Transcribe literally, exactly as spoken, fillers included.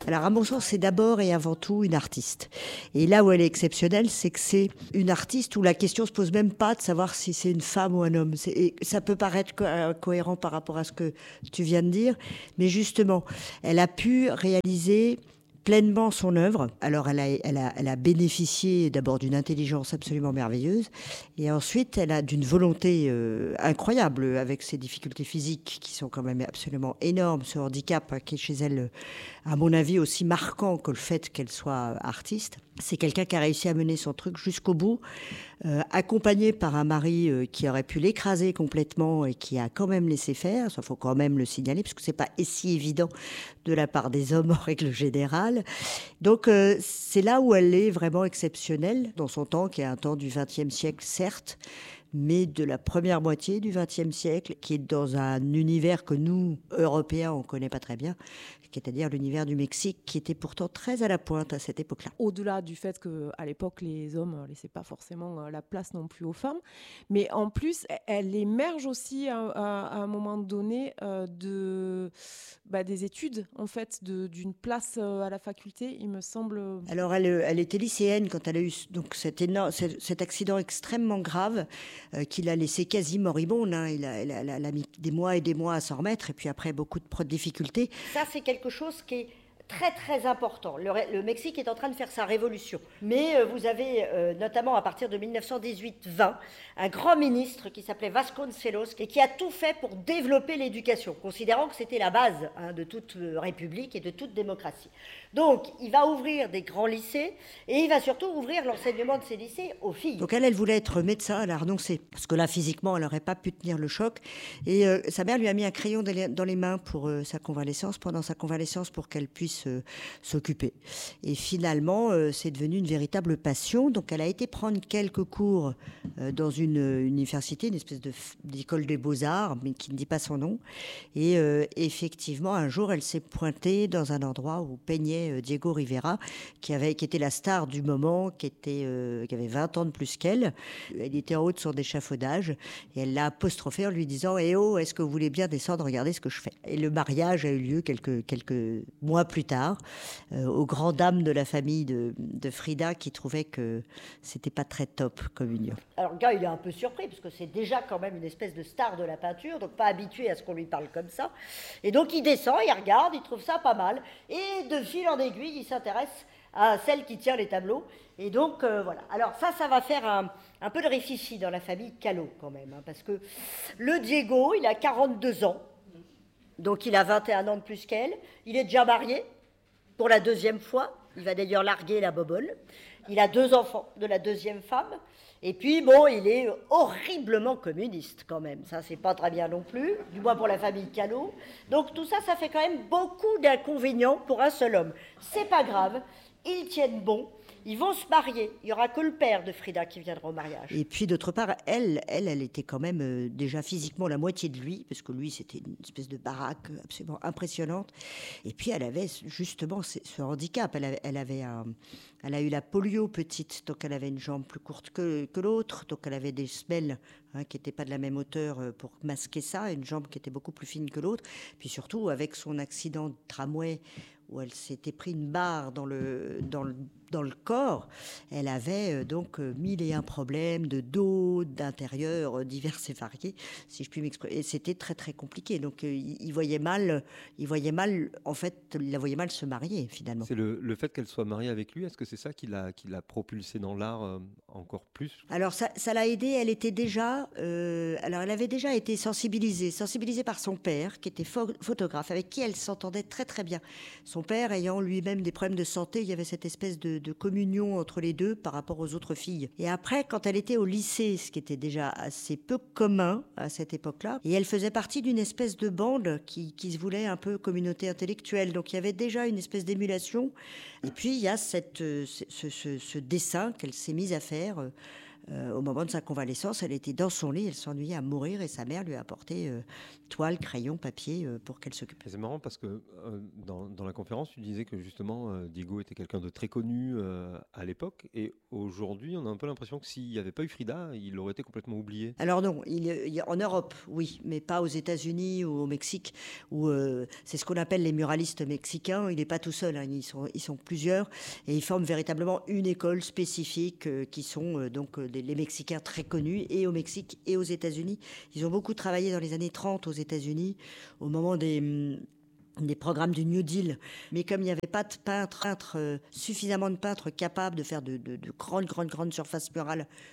Alors, à mon sens, c'est d'abord et avant tout une artiste. Et là où elle est exceptionnelle, c'est que c'est une artiste où la question se pose même pas de savoir si c'est une femme ou un homme. C'est, et ça peut paraître co- euh, cohérent par rapport à ce que tu viens de dire, mais justement, elle a pu réaliser pleinement son œuvre. Alors, elle a, elle a, elle a bénéficié d'abord d'une intelligence absolument merveilleuse, et ensuite, elle a d'une volonté euh, incroyable, avec ses difficultés physiques qui sont quand même absolument énormes, ce handicap hein, qui est chez elle, à mon avis, aussi marquant que le fait qu'elle soit artiste. C'est quelqu'un qui a réussi à mener son truc jusqu'au bout, euh, accompagné par un mari euh, qui aurait pu l'écraser complètement et qui a quand même laissé faire. Il faut quand même le signaler, parce que c'est pas si évident de la part des hommes en règle générale. Donc euh, c'est là où elle est vraiment exceptionnelle dans son temps, qui est un temps du vingtième siècle, certes, mais de la première moitié du vingtième siècle, qui est dans un univers que nous, Européens, on ne connaît pas très bien, c'est-à-dire l'univers du Mexique, qui était pourtant très à la pointe à cette époque-là. Au-delà du fait qu'à l'époque, les hommes ne laissaient pas forcément la place non plus aux femmes, mais en plus, elle émerge aussi à, à, à un moment donné euh, de, bah, des études, en fait, de, d'une place à la faculté, il me semble. Alors, elle, elle était lycéenne quand elle a eu donc, cet, énorme, cet accident extrêmement grave euh, qui l'a laissé quasi moribonde. Hein. Il a, elle, a, elle a mis des mois et des mois à s'en remettre, et puis après, beaucoup de difficultés. Ça, c'est quelque chose qui est très très important. Le, le Mexique est en train de faire sa révolution. Mais euh, vous avez, euh, notamment à partir de dix-neuf cent dix-huit vingt, un grand ministre qui s'appelait Vasconcelos et qui a tout fait pour développer l'éducation, considérant que c'était la base hein, de toute euh, république et de toute démocratie. Donc, il va ouvrir des grands lycées et il va surtout ouvrir l'enseignement de ces lycées aux filles. Donc elle, elle voulait être médecin, elle a renoncé. Parce que là, physiquement, elle n'aurait pas pu tenir le choc. Et euh, sa mère lui a mis un crayon dans les mains pour euh, sa convalescence, pendant sa convalescence, pour qu'elle puisse euh, s'occuper. Et finalement, euh, c'est devenu une véritable passion. Donc elle a été prendre quelques cours euh, dans une, une université, une espèce de, d'école des beaux-arts, mais qui ne dit pas son nom. Et euh, effectivement, un jour, elle s'est pointée dans un endroit où peignait Diego Rivera, qui, avait, qui était la star du moment, qui, était, euh, qui avait vingt ans de plus qu'elle. Elle était en haut de son échafaudage et elle l'a apostrophé en lui disant « Eh oh, est-ce que vous voulez bien descendre, regardez ce que je fais ?» Et le mariage a eu lieu quelques, quelques mois plus tard, euh, aux grandes dames de la famille de, de Frida, qui trouvaient que c'était pas très top comme union. Alors le gars, il est un peu surpris, parce que c'est déjà quand même une espèce de star de la peinture, donc pas habitué à ce qu'on lui parle comme ça. Et donc il descend, il regarde, il trouve ça pas mal, et de fil en aiguille, il s'intéresse à celle qui tient les tableaux. Et donc, euh, voilà. Alors ça, ça va faire un, un peu de récit dans la famille Callot, quand même, hein, parce que le Diego, il a quarante-deux ans, donc il a vingt et un ans de plus qu'elle. Il est déjà marié, pour la deuxième fois. Il va d'ailleurs larguer la bobole. Il a deux enfants de la deuxième femme. Et puis, bon, il est horriblement communiste, quand même. Ça, c'est pas très bien non plus, du moins pour la famille Callot. Donc, tout ça, ça fait quand même beaucoup d'inconvénients pour un seul homme. C'est pas grave, ils tiennent bon. Ils vont se marier. Il n'y aura que le père de Frida qui viendra au mariage. Et puis, d'autre part, elle, elle, elle était quand même euh, déjà physiquement la moitié de lui, parce que lui, c'était une espèce de baraque absolument impressionnante. Et puis, elle avait justement ce, ce handicap. Elle avait, elle avait un, elle a eu la polio petite, donc elle avait une jambe plus courte que, que l'autre, donc elle avait des semelles hein, qui n'étaient pas de la même hauteur pour masquer ça, une jambe qui était beaucoup plus fine que l'autre. Puis surtout, avec son accident de tramway, où elle s'était pris une barre dans le, dans le, dans le corps, elle avait euh, donc euh, mille et un problèmes de dos, d'intérieur, euh, divers et variés, si je puis m'exprimer. Et c'était très, très compliqué. Donc, euh, il, il voyait mal, il voyait mal, en fait, il la voyait mal se marier, finalement. C'est le, le fait qu'elle soit mariée avec lui, est-ce que c'est ça qui l'a, qui l'a propulsée dans l'art euh, encore plus ? Alors, ça, ça l'a aidée. Elle était déjà, euh, alors, elle avait déjà été sensibilisée, sensibilisée par son père, qui était pho- photographe, avec qui elle s'entendait très, très bien. Son père ayant lui-même des problèmes de santé, il y avait cette espèce de, de communion entre les deux par rapport aux autres filles. Et après, quand elle était au lycée, ce qui était déjà assez peu commun à cette époque-là, et elle faisait partie d'une espèce de bande qui, qui se voulait un peu communauté intellectuelle. Donc il y avait déjà une espèce d'émulation. Et puis il y a cette, ce, ce, ce dessin qu'elle s'est mise à faire Euh, au moment de sa convalescence, elle était dans son lit, elle s'ennuyait à mourir et sa mère lui a apporté euh, toile, crayon, papier euh, pour qu'elle s'occupe. Et c'est marrant parce que euh, dans, dans la conférence, tu disais que justement euh, Diego était quelqu'un de très connu euh, à l'époque, et aujourd'hui, on a un peu l'impression que s'il n'y avait pas eu Frida, il aurait été complètement oublié. Alors non, il, il, en Europe, oui, mais pas aux États-Unis ou au Mexique, où euh, c'est ce qu'on appelle les muralistes mexicains. Il n'est pas tout seul, hein, ils, sont, ils sont plusieurs, et ils forment véritablement une école spécifique euh, qui sont euh, donc euh, les Mexicains très connus, et au Mexique et aux États-Unis. Ils ont beaucoup travaillé dans les années trente aux États-Unis, au moment des... des programmes du New Deal, mais comme il n'y avait pas de peintres, peintres euh, suffisamment de peintres capables de faire de, de, de grandes, grandes, grandes surfaces murales